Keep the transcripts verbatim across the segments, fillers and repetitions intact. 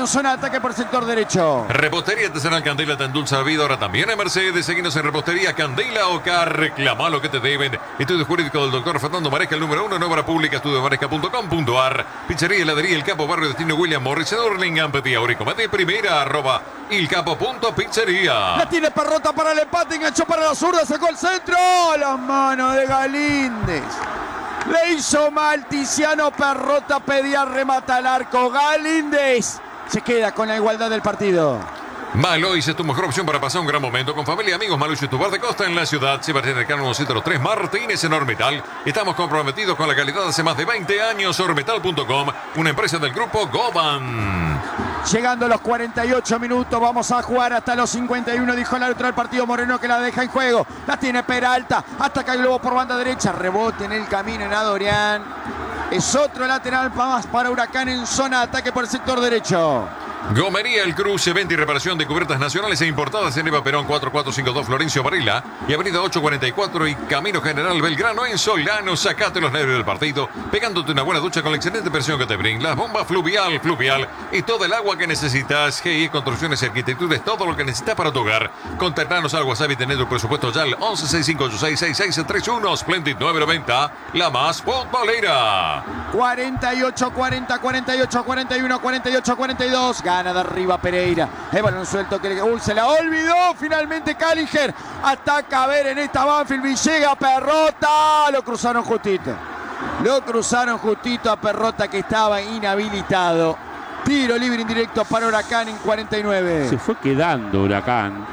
en zona de ataque por el sector derecho. Repostería Artesanal Candela te endulza la vida. Ahora también en Mercedes. Seguimos en Repostería Candela Oca. Reclama lo que te deben. Estudio jurídico del doctor Fernando Maresca, el número uno en obra pública. estudio maresca punto com punto ar. Pizzería y heladería El Capo, barrio Destino William Morris. En Hurlingham, Petit Auricomate primera. Arroba ilcapo.pizzería. La tiene Perrota para el empate. Enganchó para la zurda. Sacó el centro. La mano de Galíndez. Le hizo mal Tiziano Perrota, pedía remata al arco. Galíndez se queda con la igualdad del partido. Malois es tu mejor opción para pasar un gran momento con familia y amigos. Malois es tu bar de costa en la ciudad. Sebastián Cano ciento tres Martínez en Ormetal. Estamos comprometidos con la calidad hace más de veinte años. Ormetal punto com, una empresa del grupo Goban. Llegando a los cuarenta y ocho minutos, vamos a jugar hasta los cincuenta y uno, dijo el árbitro del partido Moreno, que la deja en juego. La tiene Peralta, ataca el globo por banda derecha, rebote en el camino en Adorián. Es otro lateral más para Huracán en zona de ataque por el sector derecho. Gomería El Cruce, venta y reparación de cubiertas nacionales e importadas en Eva Perón cuatro cuatro cinco dos Florencio Varela y avenida ocho cuarenta y cuatro y Camino General Belgrano en Solano. Sacate los nervios del partido pegándote una buena ducha con la excelente presión que te brinda la bomba fluvial, fluvial y todo el agua que necesitas. G I Construcciones y Arquitectura es todo lo que necesitas para tu hogar. Contactanos al WhatsApp y tener tu presupuesto ya al once sesenta y cinco ochenta y seis sesenta y seis treinta y uno. Splendid nueve noventa, la más futbolera. cuarenta y ocho, cuarenta, cuarenta y ocho, cuarenta y uno, cuarenta y ocho, cuarenta y dos. Gana de arriba Pereira. El balón suelto que uh, se la olvidó. Finalmente Callinger ataca a ver en esta Banfield. Villega, Perrota. Lo cruzaron justito. Lo cruzaron justito a Perrota, que estaba inhabilitado. Tiro libre indirecto para Huracán en cuarenta y nueve. Se fue quedando Huracán.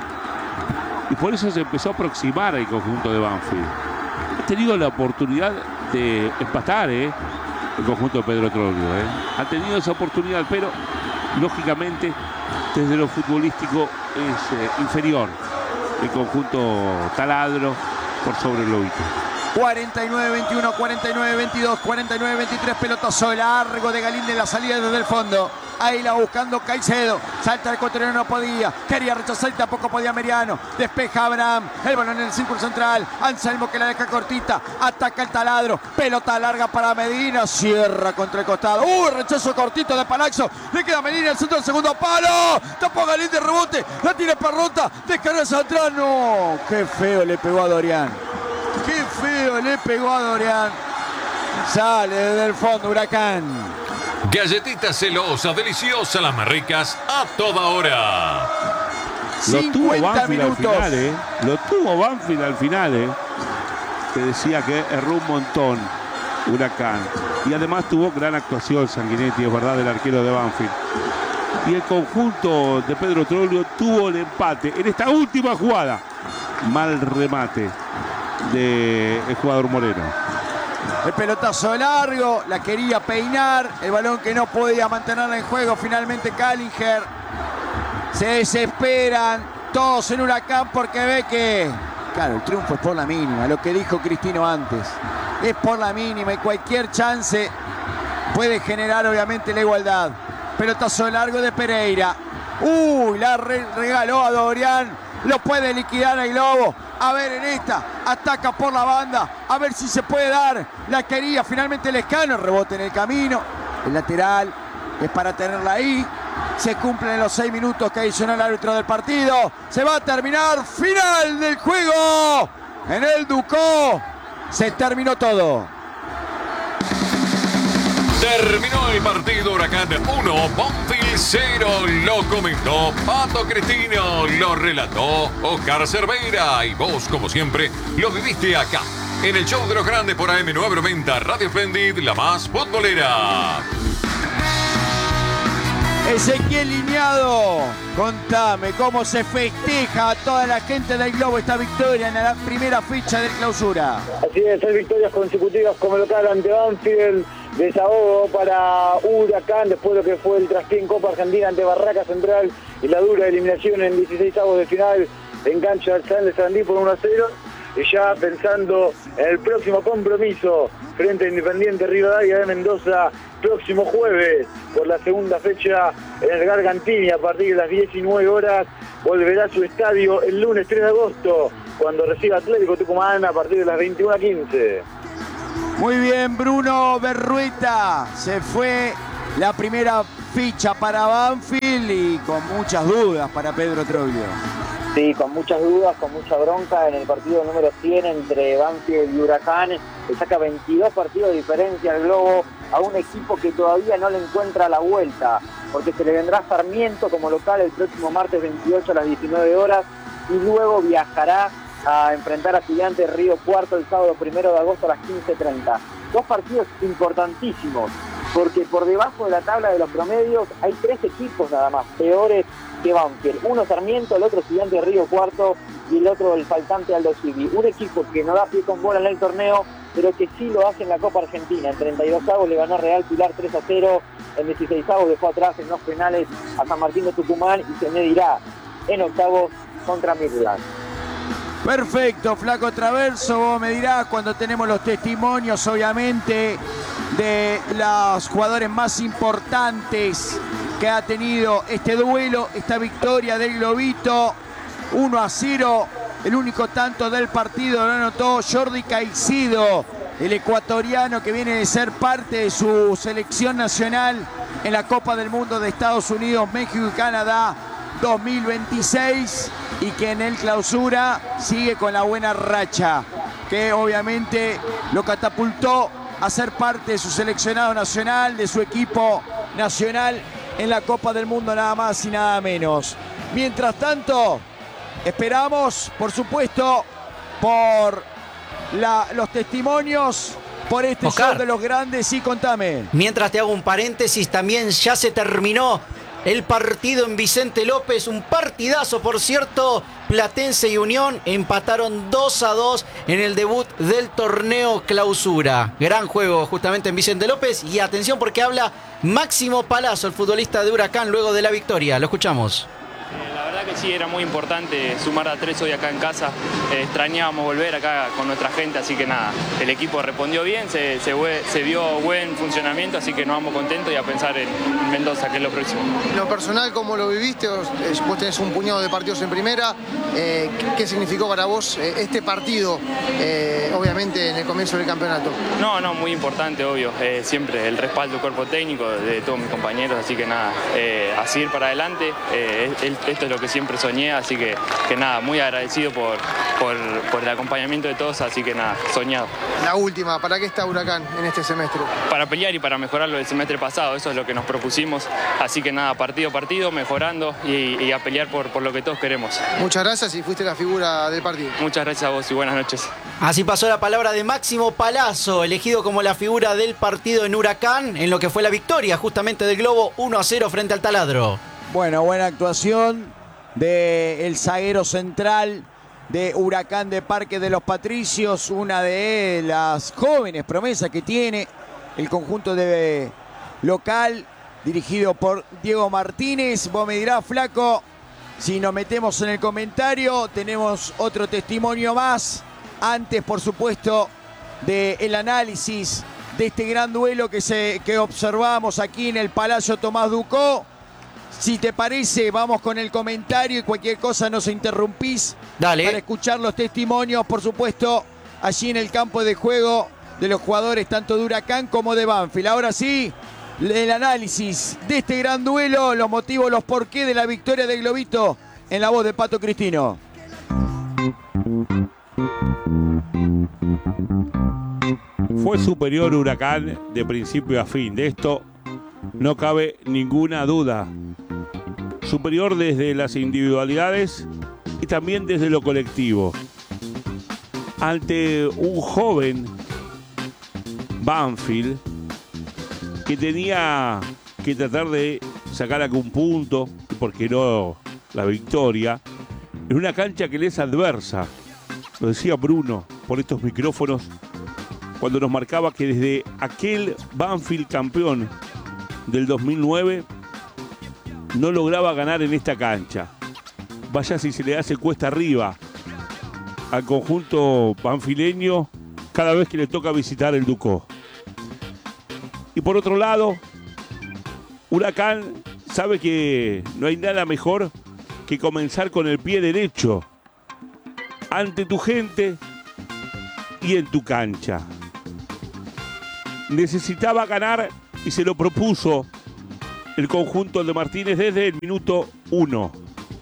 Y por eso se empezó a aproximar al conjunto de Banfield. Ha tenido la oportunidad de empatar, ¿eh? El conjunto de Pedro Troglio, ¿eh? Ha tenido esa oportunidad, pero lógicamente desde lo futbolístico es eh, inferior el conjunto taladro por sobre el lobito. cuarenta y nueve veintiuno, cuarenta y nueve veintidós, cuarenta y nueve veintitrés, pelotazo largo de Galíndez, la salida desde el fondo. Ahí la buscando Caicedo, salta el ecuatoriano, no podía, quería rechazar y tampoco podía Meriano. Despeja Abraham, el balón en el círculo central. Anselmo que la deja cortita, ataca el taladro, pelota larga para Medina, cierra contra el costado. Uy, rechazo cortito de Palaxo, le queda Medina el centro del segundo palo. Tapó Galíndez, rebote, la tiene Perrota, descarga atrás, no. Qué feo le pegó a Dorián. Qué feo le pegó a Dorián. Sale desde el fondo Huracán. Galletitas celosas, deliciosas, las más ricas a toda hora. Lo tuvo Banfield al final, ¿eh? Lo tuvo Banfield al final, ¿eh? Te decía que erró un montón Huracán. Y además tuvo gran actuación Sanguinetti, es verdad, del arquero de Banfield. Y el conjunto de Pedro Troglio tuvo el empate en esta última jugada. Mal remate del jugador Moreno. El pelotazo largo, la quería peinar, el balón que no podía mantenerla en juego. Finalmente Callinger. Se desesperan todos en Huracán porque ve que, claro, el triunfo es por la mínima, lo que dijo Cristino antes. Es por la mínima y cualquier chance puede generar obviamente la igualdad. Pelotazo largo de Pereira. Uy, la re regaló a Dorián. Lo puede liquidar el Globo. A ver en esta, ataca por la banda, a ver si se puede dar. La quería finalmente Lescano, rebote en el camino. El lateral es para tenerla ahí. Se cumplen los seis minutos que adicionó el árbitro del partido. Se va a terminar, final del juego. En el Ducó se terminó todo. Terminó el partido. Huracán uno, Banfield cero. Lo comentó Pato Cristino, lo relató Oscar Cerveira. Y vos, como siempre, lo viviste acá, en el show de los grandes por A M nueve noventa, Radio Splendid, la más futbolera. Ezequiel Lineado, contame cómo se festeja a toda la gente del Globo esta victoria en la primera fecha de clausura. Así es, seis victorias consecutivas como local ante Banfield. Desahogo para Huracán después de lo que fue el traspié en Copa Argentina ante Barraca Central y la dura eliminación en dieciseisavos de final en cancha del San de Sarandí por uno a cero. Y ya pensando en el próximo compromiso frente a Independiente Rivadavia de Mendoza, próximo jueves por la segunda fecha en el Gargantini a partir de las diecinueve horas, volverá a su estadio el lunes tres de agosto cuando reciba Atlético Tucumán a partir de las veintiuna quince. Muy bien, Bruno Berrueta. Se fue la primera ficha para Banfield y con muchas dudas para Pedro Troglio. Sí, con muchas dudas, con mucha bronca en el partido número cien entre Banfield y Huracán. Le saca veintidós partidos de diferencia al Globo a un equipo que todavía no le encuentra la vuelta, porque se le vendrá Sarmiento como local el próximo martes veintiocho a las diecinueve horas y luego viajará a enfrentar a Estudiantes de Río Cuarto el sábado primero de agosto a las quince treinta. Dos partidos importantísimos, porque por debajo de la tabla de los promedios hay tres equipos nada más peores que Banfield. Uno Sarmiento, el otro Estudiante de Río Cuarto y el otro el faltante Aldo Civi. Un equipo que no da pie con bola en el torneo, pero que sí lo hace en la Copa Argentina. En treinta y dos avos le ganó a Real Pilar tres a cero, en dieciséis avos dejó atrás en dos penales a San Martín de Tucumán y se medirá en octavos contra Midland. Perfecto, Flaco Traverso, vos me dirás cuando tenemos los testimonios, obviamente, de los jugadores más importantes que ha tenido este duelo, esta victoria del Globito, uno a cero, el único tanto del partido lo anotó Jordi Caicedo, el ecuatoriano que viene de ser parte de su selección nacional en la Copa del Mundo de Estados Unidos, México y Canadá dos mil veintiséis, y que en el clausura sigue con la buena racha, que obviamente lo catapultó a ser parte de su seleccionado nacional, de su equipo nacional en la Copa del Mundo, nada más y nada menos. Mientras tanto, esperamos, por supuesto, por la, los testimonios, por este Oscar, show de los grandes. Y contame. Mientras te hago un paréntesis, también ya se terminó el partido en Vicente López, un partidazo, por cierto. Platense y Unión empataron dos a dos en el debut del torneo clausura. Gran juego justamente en Vicente López. Y atención porque habla Máximo Palazzo, el futbolista de Huracán, luego de la victoria. Lo escuchamos. Eh, la verdad que sí, era muy importante sumar a tres hoy acá en casa. Eh, extrañábamos volver acá con nuestra gente, así que nada, el equipo respondió bien, se, se, se vio buen funcionamiento, así que nos vamos contentos y a pensar en Mendoza, que es lo próximo. Lo personal, ¿cómo lo viviste? Vos, vos tenés un puñado de partidos en primera. Eh, ¿Qué significó para vos eh, este partido, eh, obviamente, en el comienzo del campeonato? No, no, muy importante, obvio. Eh, siempre el respaldo del cuerpo técnico, de todos mis compañeros, así que nada, eh, a seguir para adelante. Eh, el, Esto es lo que siempre soñé, así que, que nada, muy agradecido por, por, por el acompañamiento de todos, así que nada, soñado. La última, ¿para qué está Huracán en este semestre? Para pelear y para mejorar lo del semestre pasado, eso es lo que nos propusimos, así que nada, partido a partido, mejorando y, y a pelear por, por lo que todos queremos. Muchas gracias y fuiste la figura del partido. Muchas gracias a vos y buenas noches. Así pasó la palabra de Máximo Palazzo, elegido como la figura del partido en Huracán, en lo que fue la victoria justamente del Globo uno a cero frente al Taladro. Bueno, buena actuación del zaguero central de Huracán de Parque de los Patricios, una de las jóvenes promesas que tiene el conjunto de local, dirigido por Diego Martínez. Vos me dirás, Flaco, si nos metemos en el comentario, tenemos otro testimonio más, antes, por supuesto, del análisis de este gran duelo que, se, que observamos aquí en el Palacio Tomás Ducó. Si te parece, vamos con el comentario y cualquier cosa nos interrumpís. Dale. Para escuchar los testimonios, por supuesto, allí en el campo de juego de los jugadores tanto de Huracán como de Banfield. Ahora sí, el análisis de este gran duelo, los motivos, los porqués de la victoria del Globito en la voz de Pato Cristino. Fue superior Huracán de principio a fin. De esto no cabe ninguna duda. Superior desde las individualidades y también desde lo colectivo. Ante un joven Banfield que tenía que tratar de sacar algún punto, y por qué no la victoria, en una cancha que le es adversa. Lo decía Bruno por estos micrófonos cuando nos marcaba que desde aquel Banfield campeón del dos mil nueve no lograba ganar en esta cancha. Vaya si se le hace cuesta arriba al conjunto banfileño cada vez que le toca visitar el Ducó. Y por otro lado, Huracán sabe que no hay nada mejor que comenzar con el pie derecho ante tu gente y en tu cancha. Necesitaba ganar y se lo propuso el conjunto de Martínez desde el minuto uno.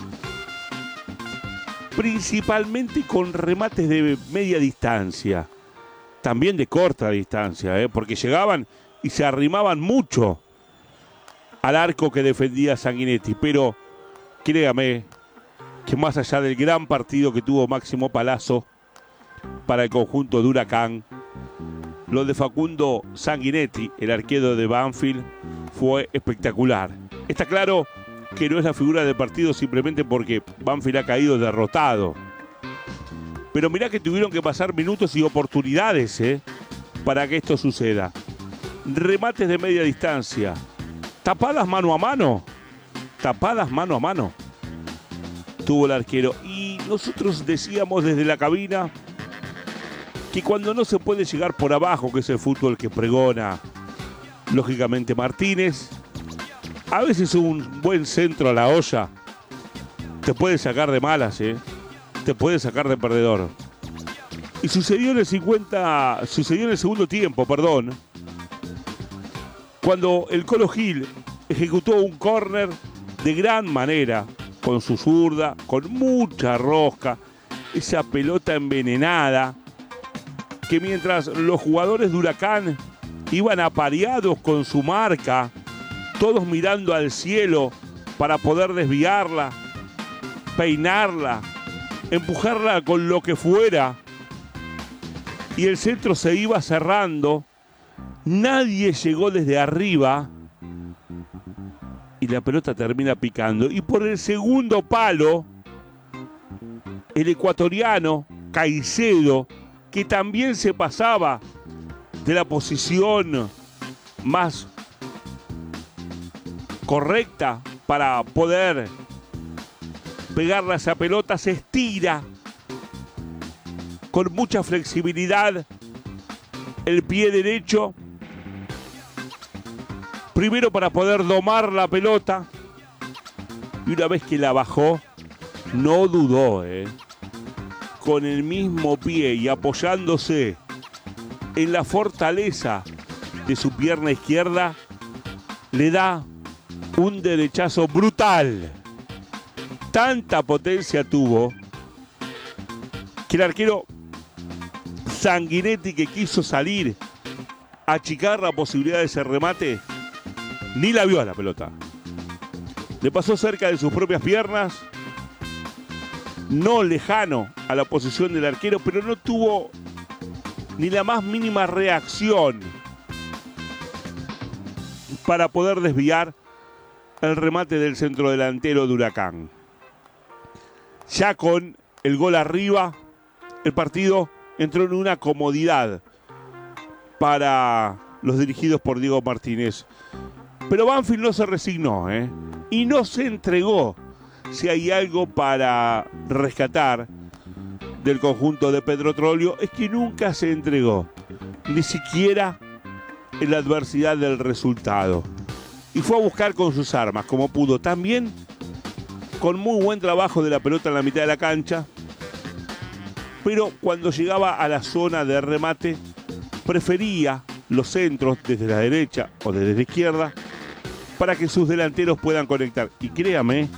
Principalmente con remates de media distancia, también de corta distancia, ¿eh? porque llegaban y se arrimaban mucho al arco que defendía Sanguinetti, pero créame que más allá del gran partido que tuvo Máximo Palazzo para el conjunto de Huracán, lo de Facundo Sanguinetti, el arquero de Banfield, fue espectacular. Está claro que no es la figura del partido simplemente porque Banfield ha caído derrotado. Pero mirá que tuvieron que pasar minutos y oportunidades ¿eh? para que esto suceda. Remates de media distancia, tapadas mano a mano, tapadas mano a mano, tuvo el arquero. Y nosotros decíamos desde la cabina que cuando no se puede llegar por abajo, que es el fútbol que pregona, lógicamente, Martínez, a veces un buen centro a la olla te puede sacar de malas, ¿eh? te puede sacar de perdedor. Y sucedió en el cincuenta, sucedió en el segundo tiempo, perdón, cuando el Colo Gil ejecutó un córner de gran manera, con su zurda, con mucha rosca, esa pelota envenenada, que mientras los jugadores de Huracán iban apareados con su marca, todos mirando al cielo para poder desviarla, peinarla, empujarla con lo que fuera, y el centro se iba cerrando, nadie llegó desde arriba y la pelota termina picando. Y por el segundo palo, el ecuatoriano Caicedo, que también se pasaba de la posición más correcta para poder pegarle a esa pelota, se estira con mucha flexibilidad el pie derecho, primero para poder domar la pelota, y una vez que la bajó, no dudó, ¿eh? con el mismo pie y apoyándose en la fortaleza de su pierna izquierda, le da un derechazo brutal. Tanta potencia tuvo que el arquero Sanguinetti, que quiso salir a achicar la posibilidad de ese remate, ni la vio a la pelota. Le pasó cerca de sus propias piernas, no lejano a la posición del arquero, pero no tuvo ni la más mínima reacción para poder desviar el remate del centrodelantero de Huracán. Ya con el gol arriba, el partido entró en una comodidad para los dirigidos por Diego Martínez. Pero Banfield no se resignó, ¿eh? y no se entregó. Si hay algo para rescatar del conjunto de Pedro Troglio, es que nunca se entregó, ni siquiera en la adversidad del resultado. Y fue a buscar con sus armas, como pudo. También con muy buen trabajo de la pelota en la mitad de la cancha. Pero cuando llegaba a la zona de remate, prefería los centros desde la derecha o desde la izquierda para que sus delanteros puedan conectar. Y créame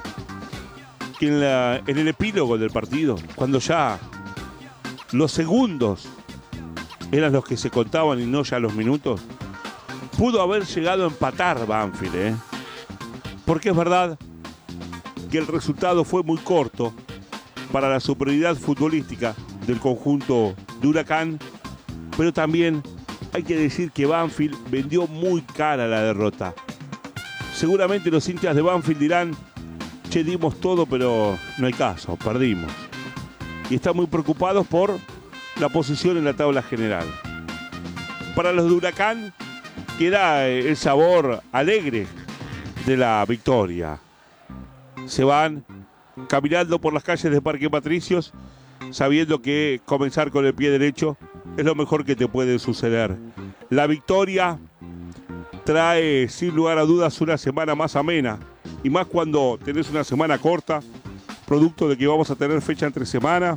que en, la, en el epílogo del partido, cuando ya los segundos eran los que se contaban y no ya los minutos, pudo haber llegado a empatar Banfield, ¿eh? Porque es verdad que el resultado fue muy corto para la superioridad futbolística del conjunto de Huracán, pero también hay que decir que Banfield vendió muy cara la derrota. Seguramente los hinchas de Banfield dirán: che, dimos todo, pero no hay caso, perdimos. Y están muy preocupados por la posición en la tabla general. Para los de Huracán queda el sabor alegre de la victoria. Se van caminando por las calles de Parque Patricios sabiendo que comenzar con el pie derecho es lo mejor que te puede suceder. La victoria trae sin lugar a dudas una semana más amena, y más cuando tenés una semana corta, producto de que vamos a tener fecha entre semana,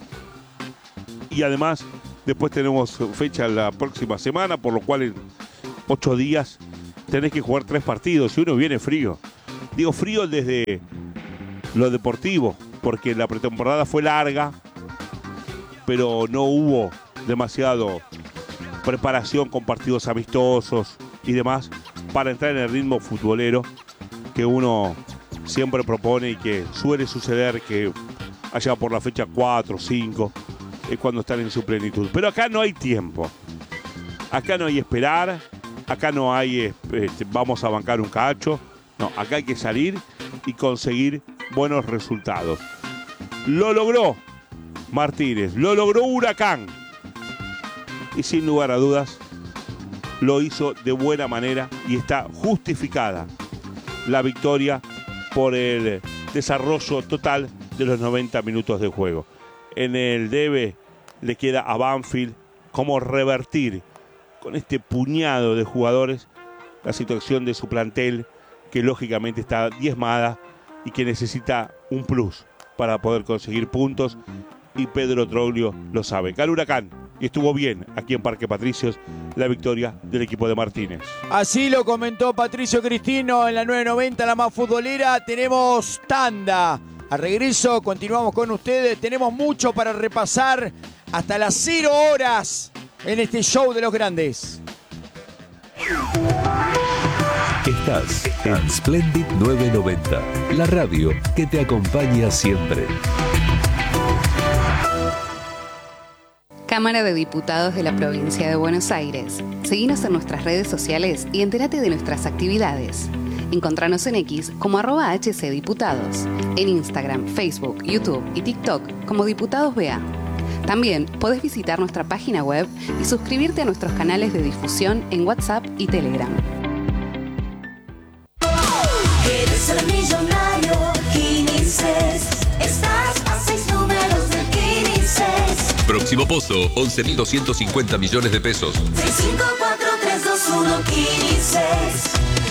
y además después tenemos fecha la próxima semana, por lo cual en ocho días tenés que jugar tres partidos y uno viene frío. Digo frío desde lo deportivo, porque la pretemporada fue larga, pero no hubo demasiado preparación con partidos amistosos y demás para entrar en el ritmo futbolero que uno siempre propone y que suele suceder que allá por la fecha cuatro o cinco es cuando están en su plenitud. Pero acá no hay tiempo, acá no hay esperar, acá no hay este, vamos a bancar un cacho, no, acá hay que salir y conseguir buenos resultados. Lo logró Martínez, lo logró Huracán y sin lugar a dudas lo hizo de buena manera y está justificada la victoria por el desarrollo total de los noventa minutos de juego. En el debe le queda a Banfield cómo revertir con este puñado de jugadores la situación de su plantel, que lógicamente está diezmada y que necesita un plus para poder conseguir puntos, y Pedro Troglio lo sabe. Ganó Huracán y estuvo bien aquí en Parque Patricios la victoria del equipo de Martínez. Así lo comentó Patricio Cristino en la nueve noventa, la más futbolera. Tenemos tanda. A regreso continuamos con ustedes. Tenemos mucho para repasar hasta las cero horas en este show de los grandes. Estás en Splendid nueve noventa, la radio que te acompaña siempre. Cámara de Diputados de la Provincia de Buenos Aires. Seguinos en nuestras redes sociales y entérate de nuestras actividades. Encontranos en X como arroba hcdiputados, en Instagram, Facebook, YouTube y TikTok como Diputados B A. También podés visitar nuestra página web y suscribirte a nuestros canales de difusión en WhatsApp y Telegram. Eres el millonario Quinices. Estás a seis números de Quinices. Próximo pozo, once mil doscientos cincuenta millones de pesos. seis cinco cuatro tres dos uno Quinices.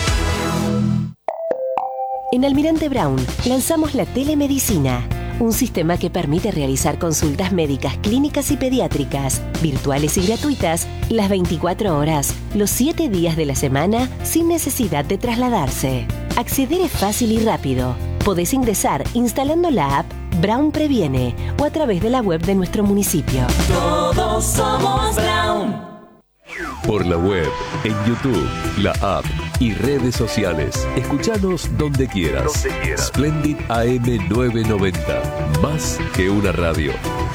En Almirante Brown lanzamos la telemedicina, un sistema que permite realizar consultas médicas, clínicas y pediátricas, virtuales y gratuitas, las veinticuatro horas, los siete días de la semana, sin necesidad de trasladarse. Acceder es fácil y rápido. Podés ingresar instalando la app Brown Previene o a través de la web de nuestro municipio. Todos somos Brown. Por la web, en YouTube, la app y redes sociales. Escuchanos donde quieras. Donde quieras. Splendid A M nueve noventa. Más que una radio.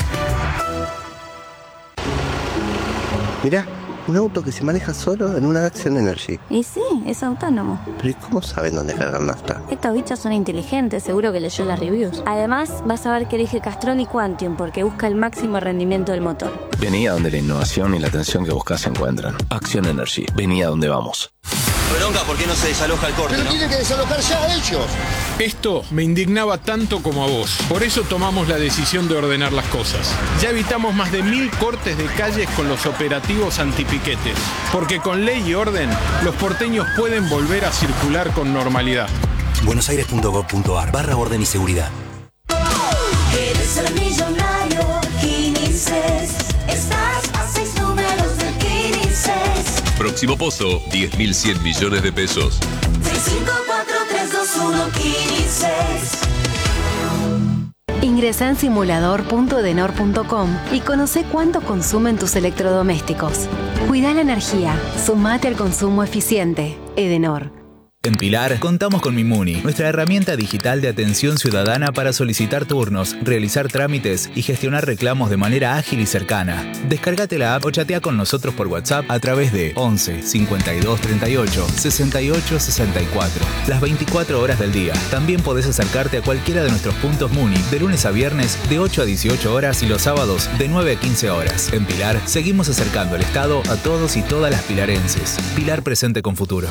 Mirá, un auto que se maneja solo en una Action Energy. Y sí, es autónomo. Pero ¿y cómo saben dónde cargar nafta? Estos bichos son inteligentes, seguro que leyó las reviews. Además, vas a ver que elige Castrol y Quantium porque busca el máximo rendimiento del motor. Vení a donde la innovación y la atención que buscas se encuentran. Action Energy. Vení a donde vamos. Bronca, ¿por qué no se desaloja el corte? Pero ¿no? tiene que desalojar ya ellos. Esto me indignaba tanto como a vos. Por eso tomamos la decisión de ordenar las cosas. Ya evitamos más de mil cortes de calles con los operativos antipiquetes. Porque con ley y orden, los porteños pueden volver a circular con normalidad. buenosaires punto gov punto ar barra orden y seguridad. Eres el millonario Quinices. Estás a seis números de Quinices. Próximo pozo, diez mil cien millones de pesos. seis cinco cuatro tres dos uno Quinices. Ingresa en simulador punto edenor punto com y conoce cuánto consumen tus electrodomésticos. Cuida la energía. Sumate al consumo eficiente. Edenor. En Pilar, contamos con Mimuni, nuestra herramienta digital de atención ciudadana para solicitar turnos, realizar trámites y gestionar reclamos de manera ágil y cercana. Descárgate la app o chatea con nosotros por WhatsApp a través de once cincuenta y dos treinta y ocho sesenta y ocho sesenta y cuatro. Las veinticuatro horas del día. También podés acercarte a cualquiera de nuestros puntos Muni de lunes a viernes de ocho a dieciocho horas y los sábados de nueve a quince horas. En Pilar, seguimos acercando el Estado a todos y todas las pilarenses. Pilar presente con futuro.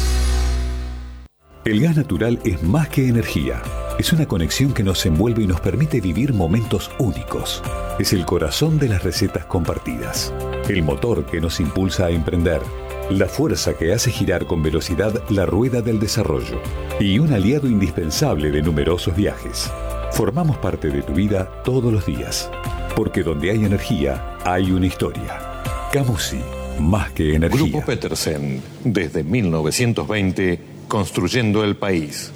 El gas natural es más que energía. Es una conexión que nos envuelve y nos permite vivir momentos únicos. Es el corazón de las recetas compartidas. El motor que nos impulsa a emprender. La fuerza que hace girar con velocidad la rueda del desarrollo. Y un aliado indispensable de numerosos viajes. Formamos parte de tu vida todos los días. Porque donde hay energía, hay una historia. Camusi. más que energía. Grupo Petersen, desde mil novecientos veinte, construyendo el país.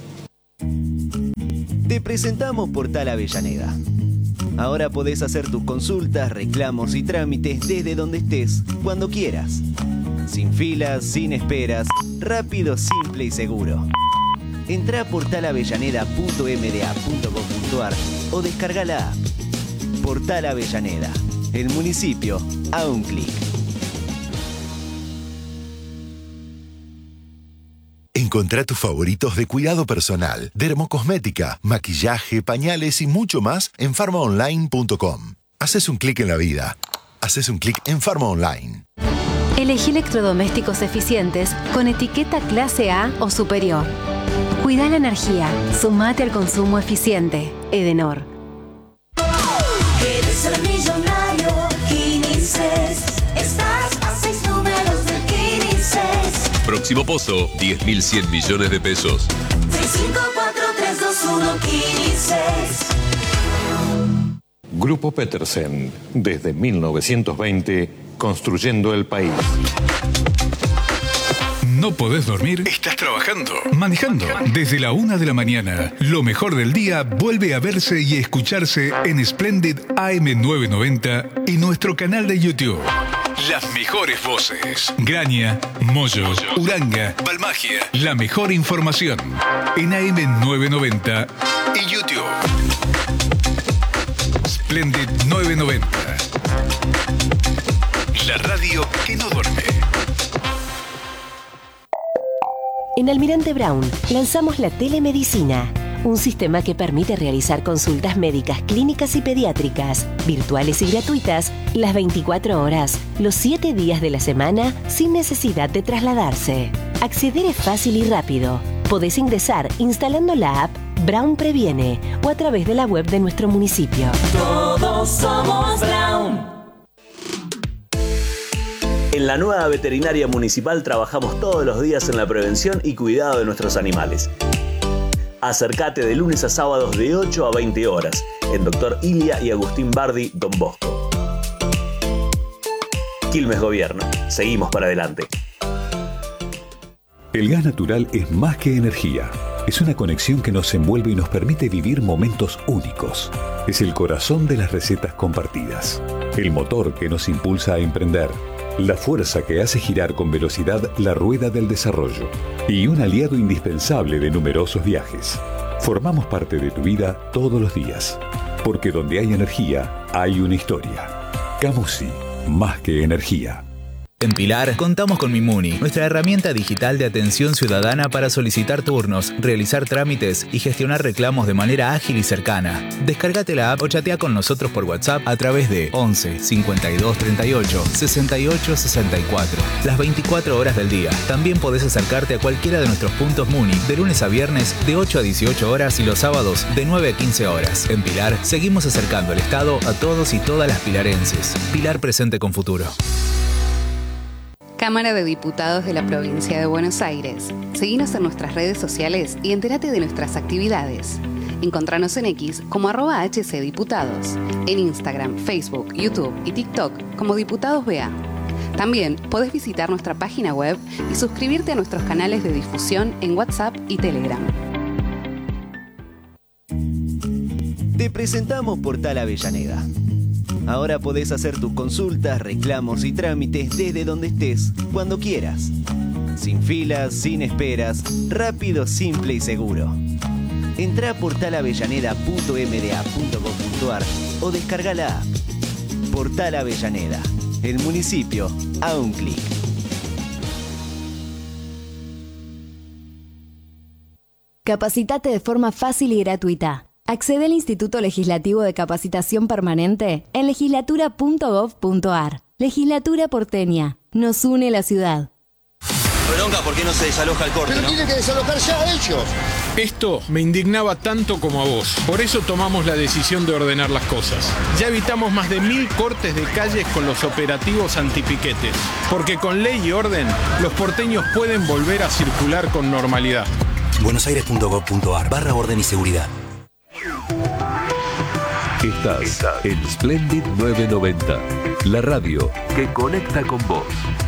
Te presentamos Portal Avellaneda. Ahora podés hacer tus consultas, reclamos y trámites desde donde estés, cuando quieras. Sin filas, sin esperas, rápido, simple y seguro. Entrá a portal avellaneda punto m d a punto gov punto a r o descarga la app. Portal Avellaneda, el municipio a un clic. Encontrá tus favoritos de cuidado personal, dermocosmética, maquillaje, pañales y mucho más en farma online punto com. Haces un clic en la vida. Haces un clic en Farma Online. Elegí electrodomésticos eficientes con etiqueta clase A o superior. Cuida la energía. Sumate al consumo eficiente. Edenor. ¿Quieres ser millonario? Quinices. Estás a seis números de Quinices. Próximo pozo, diez mil cien millones de pesos. seis cinco cuatro tres dos uno Quinices. Grupo Petersen, desde mil novecientos veinte, construyendo el país. ¿No podés dormir? ¿Estás trabajando? ¿Manejando? Desde la una de la mañana, lo mejor del día vuelve a verse y escucharse en Splendid A M novecientos noventa y nuestro canal de YouTube. Las mejores voces. Graña, Moyo, Uranga, Balmagia. La mejor información en A M novecientos noventa y YouTube. Splendid novecientos noventa. La radio que no duerme. En Almirante Brown lanzamos la telemedicina, un sistema que permite realizar consultas médicas clínicas y pediátricas, virtuales y gratuitas, las veinticuatro horas, los siete días de la semana, sin necesidad de trasladarse. Acceder es fácil y rápido. Podés ingresar instalando la app Brown Previene o a través de la web de nuestro municipio. Todos somos Brown. En la nueva veterinaria municipal trabajamos todos los días en la prevención y cuidado de nuestros animales. Acércate de lunes a sábados de ocho a veinte horas en Doctor Ilia y Agustín Bardi, Don Bosco. Quilmes Gobierno. Seguimos para adelante. El gas natural es más que energía. Es una conexión que nos envuelve y nos permite vivir momentos únicos. Es el corazón de las recetas compartidas. El motor que nos impulsa a emprender. La fuerza que hace girar con velocidad la rueda del desarrollo. Y un aliado indispensable de numerosos viajes. Formamos parte de tu vida todos los días. Porque donde hay energía, hay una historia. Camusi, más que energía. En Pilar, contamos con Mimuni, nuestra herramienta digital de atención ciudadana para solicitar turnos, realizar trámites y gestionar reclamos de manera ágil y cercana. Descárgate la app o chatea con nosotros por WhatsApp a través de once cincuenta y dos treinta y ocho sesenta y ocho sesenta y cuatro. Las veinticuatro horas del día. También podés acercarte a cualquiera de nuestros puntos Muni de lunes a viernes de ocho a dieciocho horas y los sábados de nueve a quince horas. En Pilar, seguimos acercando el Estado a todos y todas las pilarenses. Pilar presente con futuro. Cámara de Diputados de la Provincia de Buenos Aires. Seguinos en nuestras redes sociales y entérate de nuestras actividades. Encontranos en X como arroba hcdiputados, en Instagram, Facebook, YouTube y TikTok como Diputados B A. También podés visitar nuestra página web y suscribirte a nuestros canales de difusión en WhatsApp y Telegram. Te presentamos Portal Avellaneda. Ahora podés hacer tus consultas, reclamos y trámites desde donde estés, cuando quieras. Sin filas, sin esperas, rápido, simple y seguro. Entrá a portal avellaneda punto m d a punto gov punto a r o descarga la app. Portal Avellaneda, el municipio a un clic. Capacitate de forma fácil y gratuita. Accede al Instituto Legislativo de Capacitación Permanente en legislatura punto gov punto a r. Legislatura porteña. Nos une la ciudad. Bronca, ¿por qué no se desaloja el corte? Pero ¿no? tiene que desalojar ya a ellos. Esto me indignaba tanto como a vos. Por eso tomamos la decisión de ordenar las cosas. Ya evitamos más de mil cortes de calles con los operativos antipiquetes. Porque con ley y orden, los porteños pueden volver a circular con normalidad. buenosaires punto gov punto a r barra orden y seguridad. Estás en Splendid novecientos noventa, la radio que conecta con vos.